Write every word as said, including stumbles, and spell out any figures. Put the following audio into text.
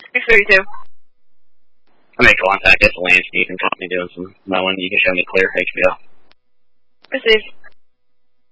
six thirty-two. I made contact. It's Lance. You can talk me doing some mowing. You can show me clear H B O. Received.